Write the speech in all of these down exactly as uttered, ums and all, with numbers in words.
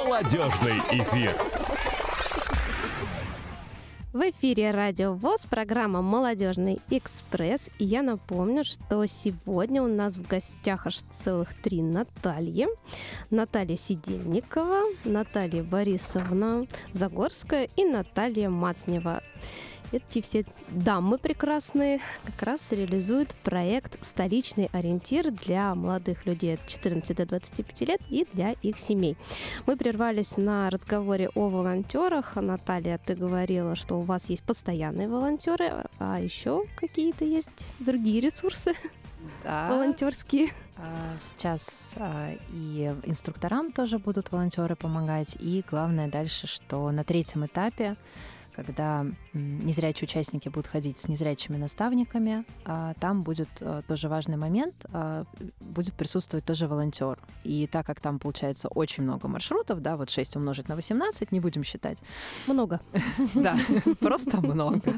Молодежный эфир. В эфире Радио ВОС, программа «Молодежный экспресс». И я напомню, что сегодня у нас в гостях аж целых три Натальи. Наталья Сидельникова, Наталья Борисовна Загорская и Наталья Мацнева. Эти все дамы прекрасные как раз реализуют проект «Столичный ориентир» для молодых людей от четырнадцати до двадцати пяти лет и для их семей. Мы прервались на разговоре о волонтерах. Наталья, ты говорила, что у вас есть постоянные волонтеры, а еще какие-то есть другие ресурсы, да, волонтерские. Сейчас и инструкторам тоже будут волонтеры помогать. И главное дальше, что на третьем этапе, когда незрячие участники будут ходить с незрячими наставниками, там будет тоже важный момент, будет присутствовать тоже волонтер. И так как там получается очень много маршрутов, да, вот шесть умножить на восемнадцать, не будем считать. Много. Да, просто много.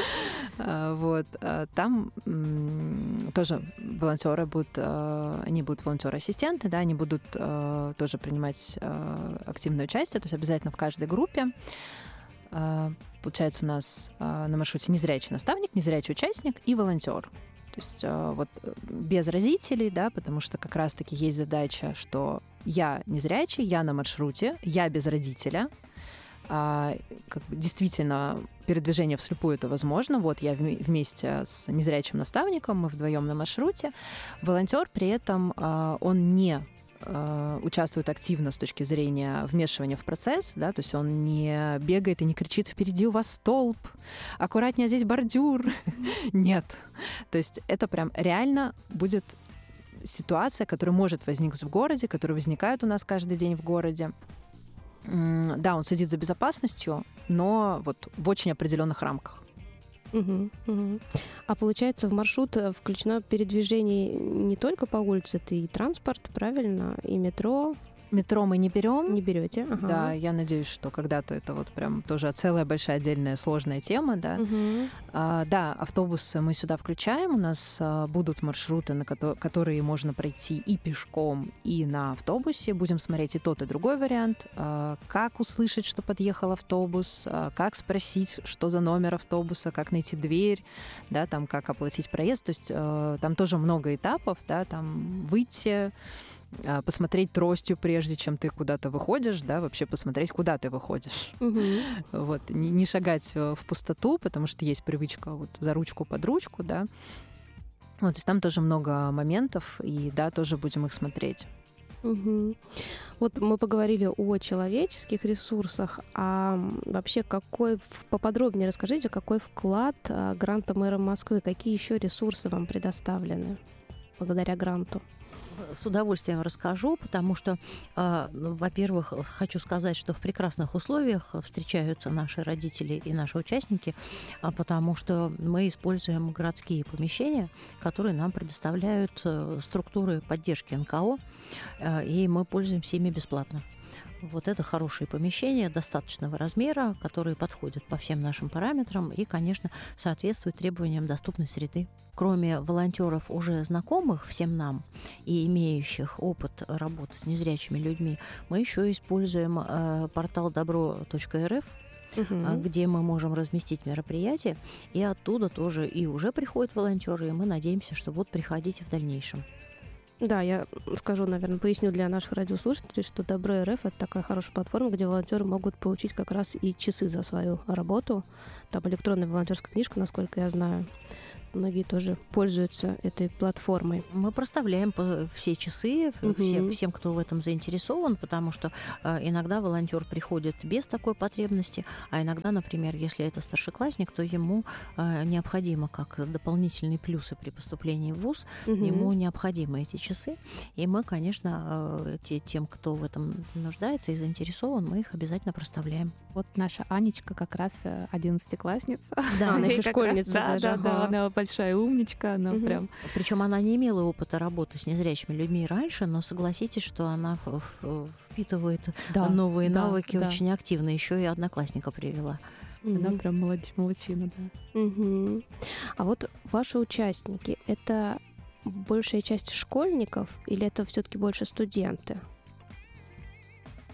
Вот. Там тоже волонтеры будут, они будут волонтеры-ассистенты, да, они будут тоже принимать активное участие, то есть обязательно в каждой группе. Получается, у нас на маршруте незрячий наставник, незрячий участник и волонтер. То есть вот без родителей, да, потому что как раз-таки есть задача, что я незрячий, я на маршруте, я без родителя. А, как бы, действительно, передвижение вслепую это возможно. Вот я вместе с незрячим наставником, мы вдвоем на маршруте. Волонтер при этом, он не участвует активно с точки зрения вмешивания в процесс, да, то есть он не бегает и не кричит: впереди у вас столб, аккуратнее, здесь бордюр. Нет. То есть это прям реально будет ситуация, которая может возникнуть в городе, которая возникает у нас каждый день в городе. Да, он следит за безопасностью, но вот в очень определенных рамках. Угу, угу. А получается, в маршрут включено передвижение не только по улице, это и транспорт, правильно, и метро? Метро мы не берем. Не берете? Ага. Да, я надеюсь, что когда-то это вот прям тоже целая большая отдельная сложная тема, да. Угу. А, да, автобусы мы сюда включаем. У нас а, будут маршруты, на ко- которые можно пройти и пешком, и на автобусе. Будем смотреть и тот, и другой вариант. А, как услышать, что подъехал автобус, а, как спросить, что за номер автобуса, как найти дверь, да, там, как оплатить проезд. То есть а, там тоже много этапов, да, там выйти, посмотреть тростью, прежде чем ты куда-то выходишь, да, вообще посмотреть, куда ты выходишь. Угу. Вот, не, не шагать в пустоту, потому что есть привычка вот за ручку под ручку, да. Вот, то есть там тоже много моментов, и да, тоже будем их смотреть. Угу. Вот мы поговорили о человеческих ресурсах, а вообще какой, поподробнее расскажите, какой вклад гранта мэра Москвы, какие еще ресурсы вам предоставлены благодаря гранту? С удовольствием расскажу, потому что, э, ну, во-первых, хочу сказать, что в прекрасных условиях встречаются наши родители и наши участники, а потому что мы используем городские помещения, которые нам предоставляют структуры поддержки эн ка о, э, и мы пользуемся ими бесплатно. Вот это хорошие помещения достаточного размера, которые подходят по всем нашим параметрам и, конечно, соответствуют требованиям доступной среды. Кроме волонтеров, уже знакомых всем нам и имеющих опыт работы с незрячими людьми, мы еще используем э, портал добро точка эр эф, угу. где мы можем разместить мероприятия, и оттуда тоже и уже приходят волонтеры, и мы надеемся, что будут приходить и в дальнейшем. Да, я скажу, наверное, поясню для наших радиослушателей, что Добро точка эр эф — это такая хорошая платформа, где волонтеры могут получить как раз и часы за свою работу. Там электронная волонтерская книжка, насколько я знаю. Многие тоже пользуются этой платформой. Мы проставляем все часы угу. всем, всем, кто в этом заинтересован, потому что э, иногда волонтер приходит без такой потребности, а иногда, например, если это старшеклассник, то ему э, необходимо, как дополнительные плюсы при поступлении в вуз, угу. ему необходимы эти часы. И мы, конечно, э, те, тем, кто в этом нуждается и заинтересован, мы их обязательно проставляем. Вот наша Анечка как раз одиннадцатиклассница. Да, она еще школьница даже. Да, да, она большая умничка, она угу. прям... Причем она не имела опыта работы с незрячими людьми раньше, но согласитесь, что она впитывает да, новые да, навыки да. очень активно. Еще и одноклассника привела. Угу. Она прям молодец, молодчина, да. Угу. А вот ваши участники, это большая часть школьников или это все-таки больше студенты?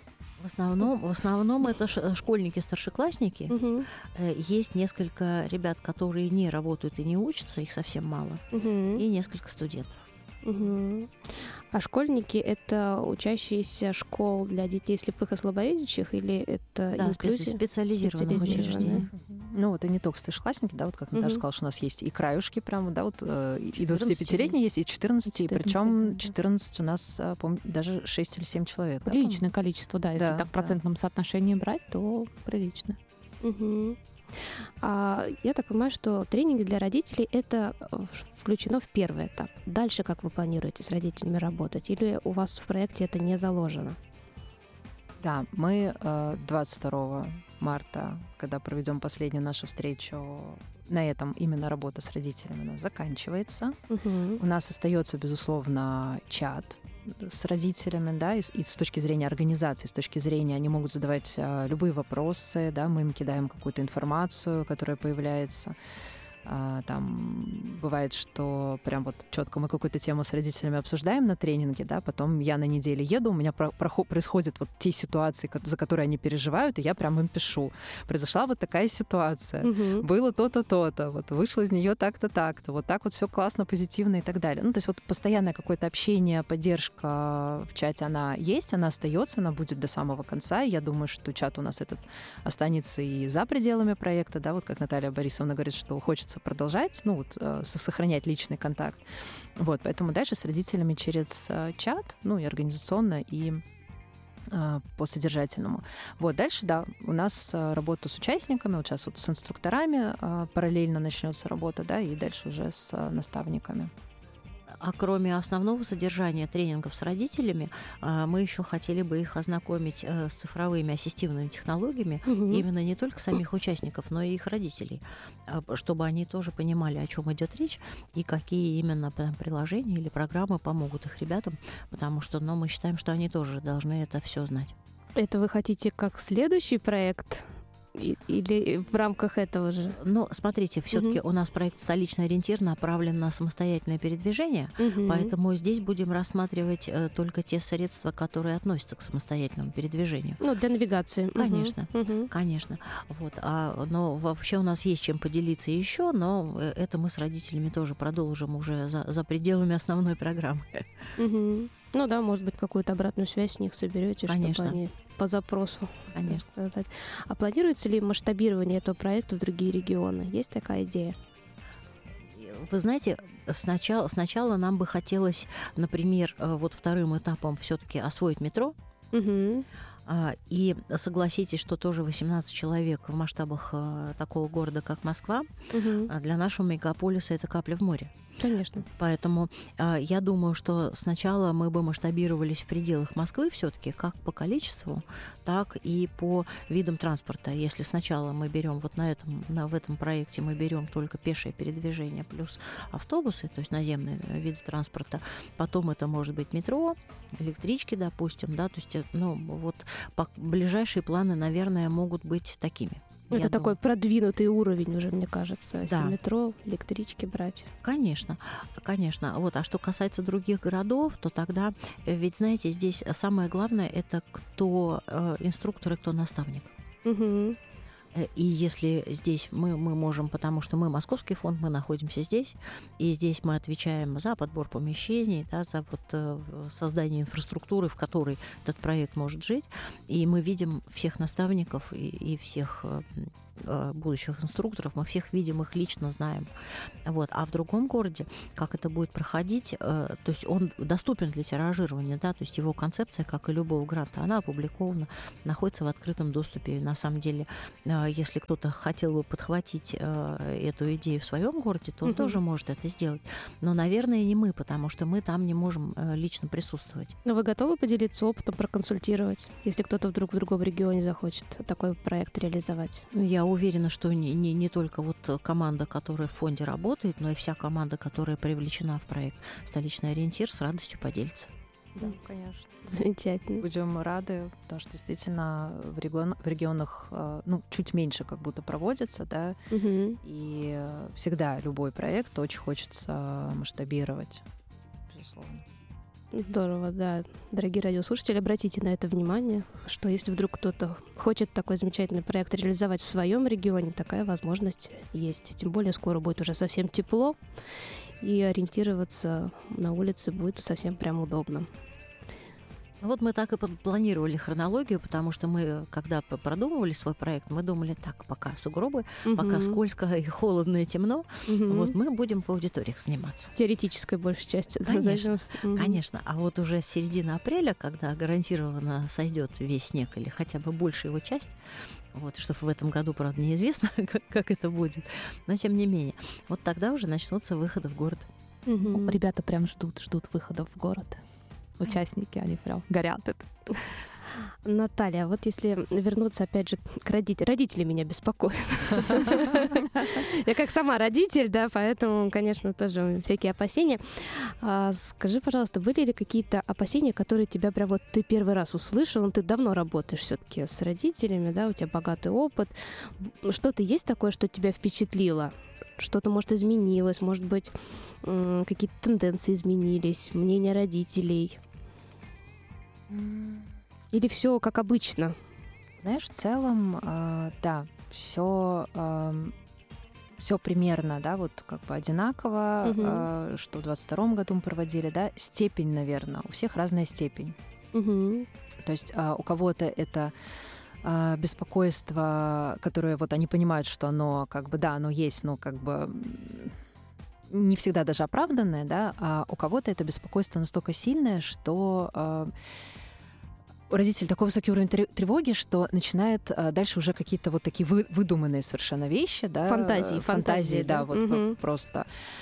В основном, в основном это школьники-старшеклассники. Угу. Есть несколько ребят, которые не работают и не учатся, их совсем мало, Угу. и несколько студентов. Угу. А школьники — это учащиеся школ для детей слепых и слабовидящих, или это Да, инклюзия? специализированных учреждений. Ну, вот и не только старшеклассники, да, вот как Наташа Мгм. сказала, что у нас есть и краюшки прямо, да, вот э, и четырнадцать двадцатипятилетние есть, и четырнадцать, И четырнадцать, причем да. четырнадцать у нас, а, помню, даже шесть или семь человек. да, по-моему? Приличное количество, да. Если Да, так в да. процентном соотношении брать, то прилично. Мгм. А, я так понимаю, что тренинги для родителей — это э, включено в первый этап. Дальше как вы планируете с родителями работать? Или у вас в проекте это не заложено? Да, мы э, двадцать второго марта, когда проведем последнюю нашу встречу, на этом именно работа с родителями у нас заканчивается. Мгм. У нас остается, безусловно, чат с родителями, да, и, с- и с точки зрения организации, с точки зрения, они могут задавать а, любые вопросы, да, мы им кидаем какую-то информацию, которая появляется. А, там бывает, что прям вот четко мы какую-то тему с родителями обсуждаем на тренинге, да, потом я на неделе еду, у меня про- прохо- происходят вот те ситуации, ко- за которые они переживают, и я прям им пишу. Произошла вот такая ситуация. Мгм. Было то-то, то-то, вот вышло из нее так-то, так-то, вот так вот все классно, позитивно и так далее. Ну, то есть вот постоянное какое-то общение, поддержка в чате, она есть, она остается, она будет до самого конца. И я думаю, что чат у нас этот останется и за пределами проекта, да, вот как Наталья Борисовна говорит, что хочется продолжать, ну, вот э, со- сохранять личный контакт. Вот, поэтому дальше с родителями через э, чат, ну, и организационно, и э, по содержательному. Вот, дальше, да, у нас э, работа с участниками, вот сейчас вот с инструкторами э, параллельно начнется работа, да, и дальше уже с э, наставниками. А кроме основного содержания тренингов с родителями, а, мы еще хотели бы их ознакомить э, с цифровыми ассистивными технологиями, Мгм. именно не только самих участников, но и их родителей, а, чтобы они тоже понимали, о чем идет речь и какие именно там приложения или программы помогут их ребятам, потому что, ну, мы считаем, что они тоже должны это все знать. Это вы хотите как следующий проект? И- Или в рамках этого же? Но смотрите, все-таки у нас проект «Столичный ориентир» направлен на самостоятельное передвижение, Мгм. поэтому здесь будем рассматривать э, только те средства, которые относятся к самостоятельному передвижению. Ну, для навигации. Мгм. Конечно. Мгм. Конечно. Вот. А, но вообще у нас есть чем поделиться еще, но э, это мы с родителями тоже продолжим уже за, за пределами основной программы. Мгм. Ну да, может быть, какую-то обратную связь с них соберете, Конечно. чтобы они по запросу, так Конечно. сказать. А планируется ли масштабирование этого проекта в другие регионы? Есть такая идея? Вы знаете, сначала, сначала нам бы хотелось, например, э, вот вторым этапом все-таки освоить метро. Мгм. А, И согласитесь, что тоже восемнадцать человек в масштабах э, такого города, как Москва, Мгм. а для нашего мегаполиса это капля в море. Конечно. Поэтому а, я думаю, что сначала мы бы масштабировались в пределах Москвы все-таки, как по количеству, так и по видам транспорта. Если сначала мы берем вот на этом, на, в этом проекте мы берем только пешее передвижение плюс автобусы, то есть наземные э, виды транспорта, потом это может быть метро, электрички, допустим, да, то есть, э, ну, вот по- ближайшие планы, наверное, могут быть такими. Это Я такой думаю. продвинутый уровень уже, мне кажется, если Да. метро, электрички брать. Конечно, конечно. Вот. А что касается других городов, то тогда, э, ведь, знаете, здесь самое главное — это кто э, инструктор и кто наставник. Мгм. Э, И если здесь мы, мы можем, потому что мы Московский фонд, мы находимся здесь, и здесь мы отвечаем за подбор помещений, да, за вот, э, создание инфраструктуры, в которой этот проект может жить, и мы видим всех наставников и, и всех э, э, будущих инструкторов, мы всех видим, их лично знаем. Вот. А в другом городе, как это будет проходить, э, то есть он доступен для тиражирования, да, то есть его концепция, как и любого гранта, она опубликована, находится в открытом доступе. И на самом деле, э, если кто-то хотел бы подхватить э, эту идею в своем городе, то он Мгм. тоже может это сделать. Но, наверное, не мы, потому что мы там не можем э, лично присутствовать. Но вы готовы поделиться опытом, проконсультировать, если кто-то вдруг в другом регионе захочет такой проект реализовать? Я уверена, что не, не, не только вот команда, которая в фонде работает, но и вся команда, которая привлечена в проект «Столичный ориентир», с радостью поделится. Да, конечно. Замечательно. Будем рады, потому что действительно в, регион, в регионах э, ну, чуть меньше как будто проводится, да, Мгм. и э, всегда любой проект очень хочется масштабировать, безусловно. Здорово, да. Дорогие радиослушатели, обратите на это внимание, что если вдруг кто-то хочет такой замечательный проект реализовать в своем регионе, такая возможность есть. Тем более скоро будет уже совсем тепло, и ориентироваться на улице будет совсем прям удобно. Вот мы так и планировали хронологию, потому что мы, когда продумывали свой проект, мы думали, так, пока сугробы, угу. пока скользко и холодно и темно, угу. вот мы будем в аудиториях сниматься. Теоретической большей части. Конечно, да, конечно. А вот уже с середины апреля, когда гарантированно сойдет весь снег или хотя бы большая его часть, вот, что в этом году, правда, неизвестно, как, как это будет, но тем не менее, вот тогда уже начнутся выходы в город. Угу. Ребята прям ждут, ждут выходов в город. Участники, они прям горят это. Наталья, вот если вернуться опять же к родителям. Родители меня беспокоят. Я как сама родитель, да, поэтому, конечно, тоже всякие опасения. Скажи, пожалуйста, были ли какие-то опасения, которые тебя прям вот ты первый раз услышал, ты давно работаешь все-таки с родителями, да, у тебя богатый опыт. Что-то есть такое, что тебя впечатлило? Что-то, может, изменилось, может быть, какие-то тенденции изменились, мнение родителей? Или все как обычно? Знаешь, в целом, э, да, все э, все примерно, да, вот как бы одинаково, угу. э, что в двадцать втором году мы проводили, да, степень, наверное, у всех разная степень. Угу. То есть э, у кого-то это э, беспокойство, которое вот они понимают, что оно как бы, да, оно есть, но как бы не всегда даже оправданное, да, а у кого-то это беспокойство настолько сильное, что э, родитель такой высокий уровень тревоги, что начинает а, дальше уже какие-то вот такие вы, выдуманные совершенно вещи, да, фантазии, фантазии, фантазии, да, да? вот угу. просто.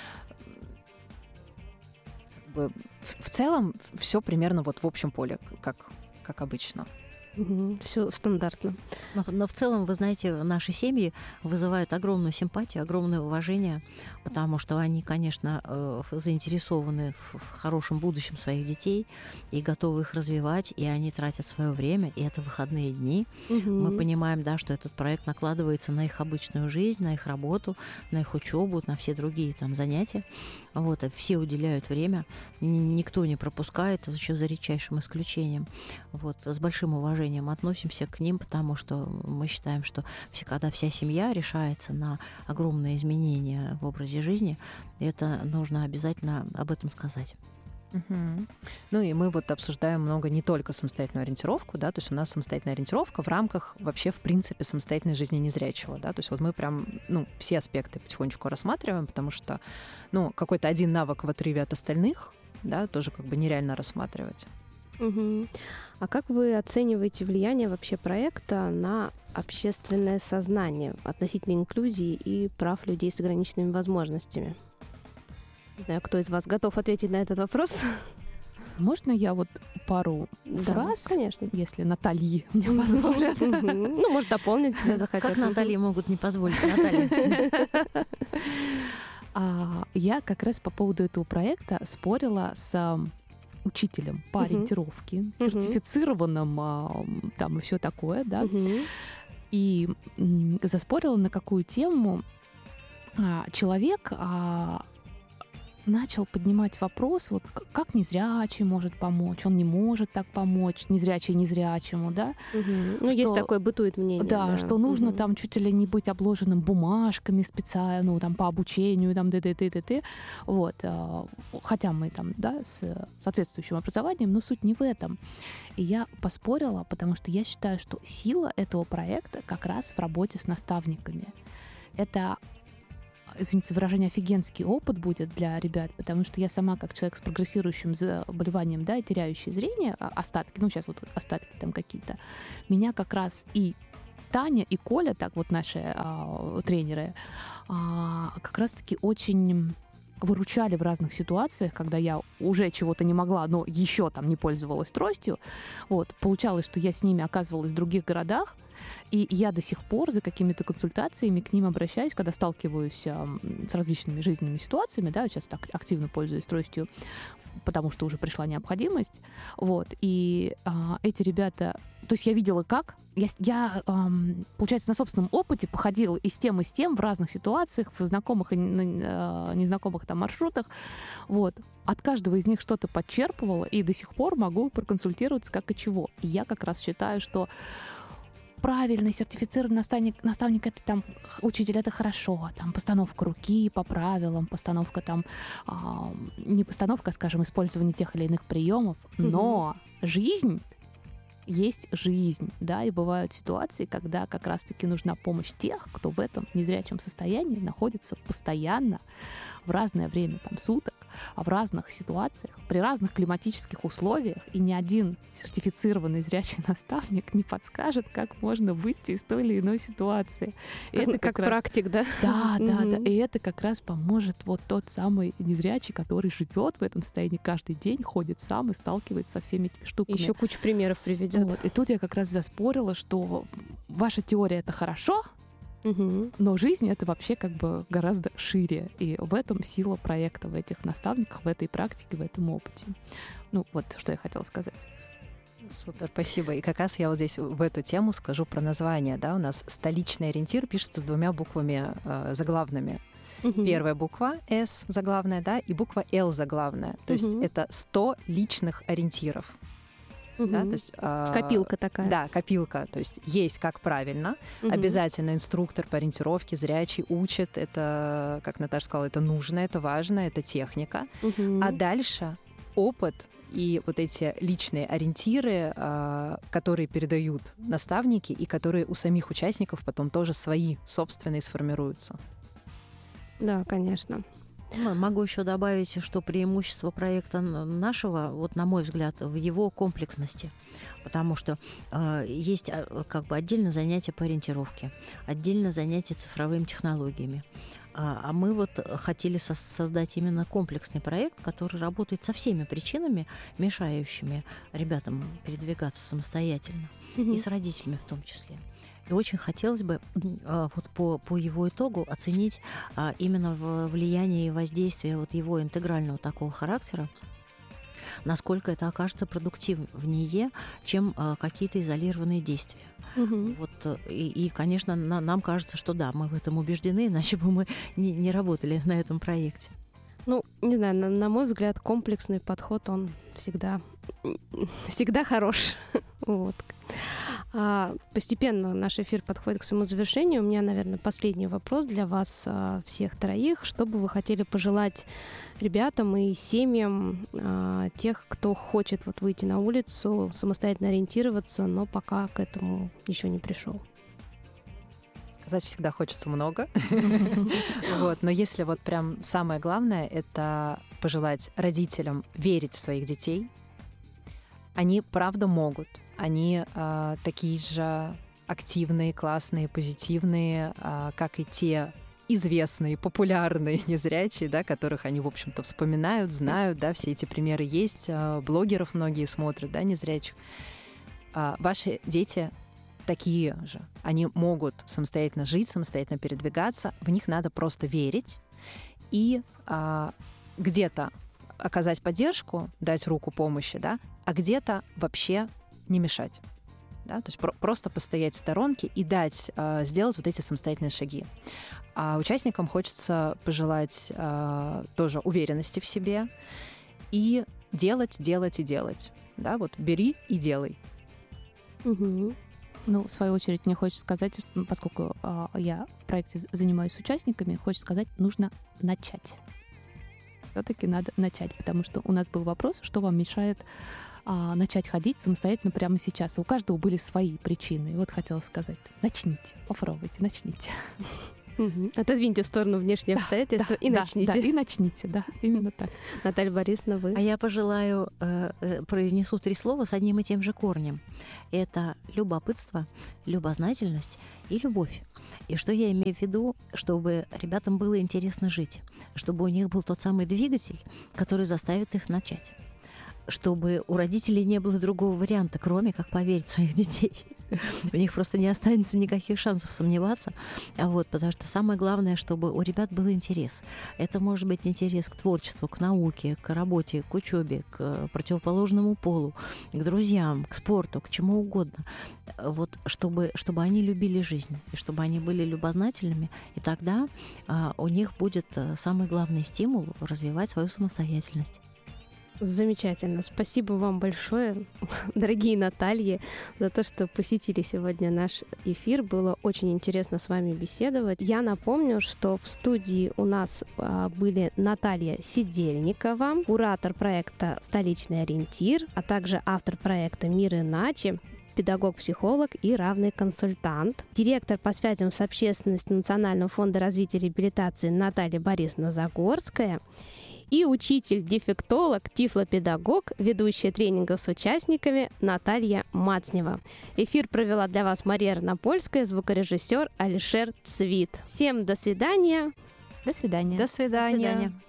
В, в целом все примерно вот в общем поле, как, как обычно. Угу, все стандартно. Но, но в целом, вы знаете, наши семьи вызывают огромную симпатию, огромное уважение, потому что они, конечно, э, заинтересованы в, в хорошем будущем своих детей и готовы их развивать, и они тратят свое время, и это выходные дни. Угу. Мы понимаем, да, что этот проект накладывается на их обычную жизнь, на их работу, на их учебу, на все другие там занятия. Вот, и все уделяют время, никто не пропускает, еще за редчайшим исключением. Вот, с большим уважением относимся к ним, потому что мы считаем, что когда вся семья решается на огромные изменения в образе жизни, это нужно обязательно об этом сказать. Угу. Ну и мы вот обсуждаем много не только самостоятельную ориентировку, да, то есть у нас самостоятельная ориентировка в рамках вообще, в принципе, самостоятельной жизни незрячего, да, то есть вот мы прям, ну, все аспекты потихонечку рассматриваем, потому что, ну, какой-то один навык в отрыве от остальных, да, тоже как бы нереально рассматривать. Угу. А как вы оцениваете влияние вообще проекта на общественное сознание относительно инклюзии и прав людей с ограниченными возможностями? Не знаю, кто из вас готов ответить на этот вопрос? Можно я вот пару да, фраз, конечно, если Натальи мне позволят? Ну, может, дополнить, если захотят. Как Натальи могут не позволить, Наталья? Я как раз по поводу этого проекта спорила с учителем по uh-huh. ориентировке, uh-huh. сертифицированным там и все такое, да, uh-huh. и м, заспорила, на какую тему а, человек а, начал поднимать вопрос, вот как незрячий может помочь, он не может так помочь, незрячий незрячему, да. Угу. Ну, что, есть такое, бытует мнение. Да, да. что нужно угу. там чуть ли не быть обложенным бумажками специально, ну, там, по обучению, там, т-т-т-т-т. Вот. Хотя мы там, да, с соответствующим образованием, но суть не в этом. И я поспорила, потому что я считаю, что сила этого проекта как раз в работе с наставниками. Это, извините за выражение, офигенский опыт будет для ребят, потому что я сама, как человек с прогрессирующим заболеванием, да, и теряющий зрение, остатки, ну, сейчас вот остатки там какие-то, меня как раз и Таня, и Коля, так вот наши а, тренеры, а, как раз-таки очень выручали в разных ситуациях, когда я уже чего-то не могла, но еще там не пользовалась тростью. Вот. Получалось, что я с ними оказывалась в других городах, и я до сих пор за какими-то консультациями к ним обращаюсь, когда сталкиваюсь а, с различными жизненными ситуациями, да, сейчас так активно пользуюсь тростью, потому что уже пришла необходимость. Вот. И а, эти ребята то есть я видела как. Я, я эм, получается, на собственном опыте походила и с тем, и с тем в разных ситуациях, в знакомых и э, незнакомых там маршрутах. Вот. От каждого из них что-то подчерпывала, и до сих пор могу проконсультироваться как и чего. И я как раз считаю, что правильный сертифицированный наставник, наставник это там учитель, это хорошо, там постановка руки по правилам, постановка там э, не постановка, скажем, использование тех или иных приемов, но mm-hmm. жизнь есть жизнь, да, и бывают ситуации, когда как раз-таки нужна помощь тех, кто в этом незрячем состоянии находится постоянно в разное время там, суток, а в разных ситуациях, при разных климатических условиях, и ни один сертифицированный зрячий наставник не подскажет, как можно выйти из той или иной ситуации. И как, это как, как раз... практик, да? Да, да, да. И это как раз поможет вот тот самый незрячий, который живет в этом состоянии каждый день, ходит сам и сталкивается со всеми этими штуками. Еще кучу примеров приведет. Вот. И тут я как раз заспорила, что ваша теория — это хорошо, угу. но жизнь — это вообще как бы гораздо шире. И в этом сила проекта, в этих наставниках, в этой практике, в этом опыте. Ну, вот что я хотела сказать. Супер, спасибо. И как раз я вот здесь в эту тему скажу про название. Да? У нас столичный ориентир пишется с двумя буквами э, заглавными. Угу. Первая буква «С» заглавная, да, и буква «Л» заглавная. То угу. есть это сто личных ориентиров. Угу. Да, то есть, э, копилка такая. Да, копилка. То есть есть как правильно. Угу. Обязательно инструктор по ориентировке, зрячий, учит. Это, как Наташа сказала, это нужно, это важно, это техника. Угу. А дальше опыт и вот эти личные ориентиры, э, которые передают наставники и которые у самих участников потом тоже свои собственные сформируются. Да, конечно. Могу еще добавить, что преимущество проекта нашего, вот на мой взгляд, в его комплексности, потому что э, есть как бы отдельно занятия по ориентировке, отдельно занятия цифровыми технологиями. А, а мы вот хотели со- создать именно комплексный проект, который работает со всеми причинами, мешающими ребятам передвигаться самостоятельно, mm-hmm. и с родителями в том числе. И очень хотелось бы а, вот по, по его итогу оценить а, именно влияние и воздействие вот его интегрального такого характера, насколько это окажется продуктивнее, чем а, какие-то изолированные действия. Угу. Вот, и, и, конечно, на, нам кажется, что да, мы в этом убеждены, иначе бы мы не, не работали на этом проекте. Ну, не знаю, на, на мой взгляд, комплексный подход, он всегда, всегда хорош. Вот. А, постепенно наш эфир подходит к своему завершению. У меня, наверное, последний вопрос для вас а, всех троих. Что бы вы хотели пожелать ребятам и семьям а, тех, кто хочет вот выйти на улицу, самостоятельно ориентироваться, но пока к этому еще не пришел? Сказать всегда хочется много. Вот, но если вот прям самое главное, это пожелать родителям верить в своих детей. Они правда могут. Они э, такие же активные, классные, позитивные, э, как и те известные, популярные незрячие, да, которых они, в общем-то, вспоминают, знают, да, все эти примеры есть, э, блогеров многие смотрят, да, незрячих. Э, ваши дети такие же. Они могут самостоятельно жить, самостоятельно передвигаться. В них надо просто верить и э, где-то оказать поддержку, дать руку помощи, да, а где-то вообще не мешать. Да? То есть про- просто постоять в сторонке и дать, э, сделать вот эти самостоятельные шаги. А участникам хочется пожелать э, тоже уверенности в себе и делать, делать и делать. Да? Вот бери и делай. Угу. Ну, в свою очередь, мне хочется сказать, что, поскольку э, я в проекте занимаюсь с участниками, хочется сказать, нужно начать. Все-таки надо начать, потому что у нас был вопрос, что вам мешает а, начать ходить самостоятельно прямо сейчас. У каждого были свои причины. И вот хотела сказать, начните, попробуйте, начните. Угу. Отодвиньте в сторону внешние обстоятельства да, и да, начните. Да, и начните, да, именно так. Наталья Борисовна, вы? А я пожелаю, э, произнесу три слова с одним и тем же корнем. Это любопытство, любознательность и любовь. И что я имею в виду, чтобы ребятам было интересно жить, чтобы у них был тот самый двигатель, который заставит их начать, чтобы у родителей не было другого варианта, кроме как поверить в своих детей. У них просто не останется никаких шансов сомневаться. Вот, потому что самое главное, чтобы у ребят был интерес. Это может быть интерес к творчеству, к науке, к работе, к учебе, к противоположному полу, к друзьям, к спорту, к чему угодно. Вот, чтобы, чтобы они любили жизнь, и чтобы они были любознательными, и тогда а, у них будет а, самый главный стимул развивать свою самостоятельность. Замечательно. Спасибо вам большое, дорогие Натальи, за то, что посетили сегодня наш эфир. Было очень интересно с вами беседовать. Я напомню, что в студии у нас а, были Наталья Сидельникова, куратор проекта «Столичный ориентир», а также автор проекта «Мир иначе», педагог-психолог и равный консультант, директор по связям с общественностью Национального фонда развития и реабилитации Наталья Борисовна Загорская и учитель-дефектолог, тифлопедагог, ведущая тренингов с участниками Наталья Мацнева. Эфир провела для вас Мария Рнопольская, звукорежиссер Алишер Цвит. Всем до свидания. До свидания. До свидания. До свидания.